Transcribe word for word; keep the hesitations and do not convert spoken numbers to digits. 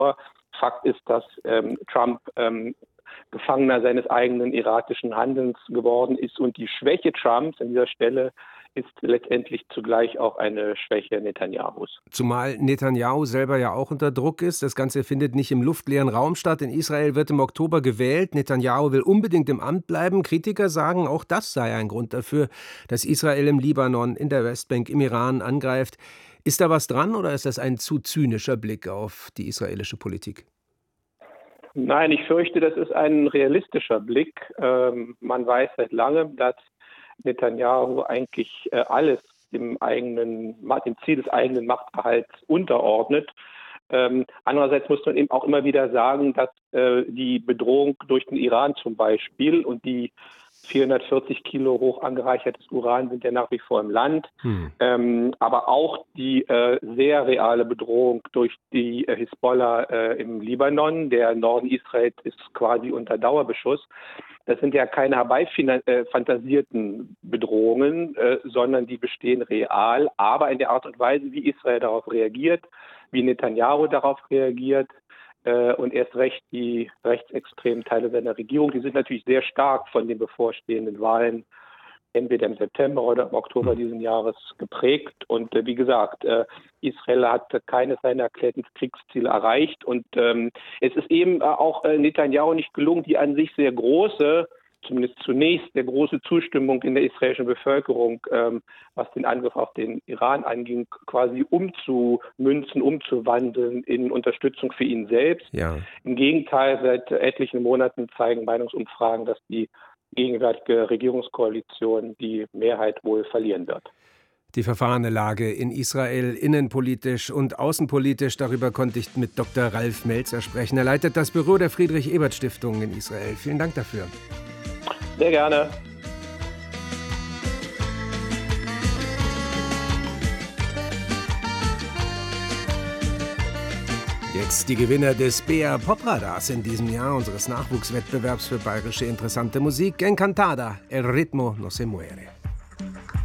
Aber Fakt ist, dass ähm, Trump ähm, Gefangener seines eigenen erratischen Handelns geworden ist. Und die Schwäche Trumps an dieser Stelle ist letztendlich zugleich auch eine Schwäche Netanyahus. Zumal Netanyahu selber ja auch unter Druck ist. Das Ganze findet nicht im luftleeren Raum statt. In Israel wird im Oktober gewählt. Netanyahu will unbedingt im Amt bleiben. Kritiker sagen, auch das sei ein Grund dafür, dass Israel im Libanon, in der Westbank, im Iran angreift. Ist da was dran oder ist das ein zu zynischer Blick auf die israelische Politik? Nein, ich fürchte, das ist ein realistischer Blick. Ähm, man weiß seit langem, dass Netanyahu eigentlich äh, alles dem eigenen, dem Ziel des eigenen Machterhalts unterordnet. Ähm, andererseits muss man eben auch immer wieder sagen, dass äh, die Bedrohung durch den Iran zum Beispiel und die vierhundertvierzig Kilo hoch angereichertes Uran sind ja nach wie vor im Land. Hm. Ähm, aber auch die äh, sehr reale Bedrohung durch die äh, Hisbollah äh, im Libanon. Der Norden Israels ist quasi unter Dauerbeschuss. Das sind ja keine herbeifantasierten Bedrohungen, äh, sondern die bestehen real. Aber in der Art und Weise, wie Israel darauf reagiert, wie Netanyahu darauf reagiert, und erst recht die rechtsextremen Teile seiner Regierung, die sind natürlich sehr stark von den bevorstehenden Wahlen, entweder im September oder im Oktober diesen Jahres geprägt. Und äh, wie gesagt, äh, Israel hat keines seiner erklärten Kriegsziele erreicht. Und ähm, es ist eben äh, auch äh, Netanyahu nicht gelungen, die an sich sehr große, zumindest zunächst der große Zustimmung in der israelischen Bevölkerung, ähm, was den Angriff auf den Iran anging, quasi umzumünzen, umzuwandeln in Unterstützung für ihn selbst. Ja. Im Gegenteil, seit etlichen Monaten zeigen Meinungsumfragen, dass die gegenwärtige Regierungskoalition die Mehrheit wohl verlieren wird. Die verfahrene Lage in Israel, innenpolitisch und außenpolitisch, darüber konnte ich mit Doktor Ralf Melzer sprechen. Er leitet das Büro der Friedrich-Ebert-Stiftung in Israel. Vielen Dank dafür. Sehr gerne. Jetzt die Gewinner des B R Popradars in diesem Jahr, unseres Nachwuchswettbewerbs für bayerische interessante Musik. Encantada, El ritmo no se muere.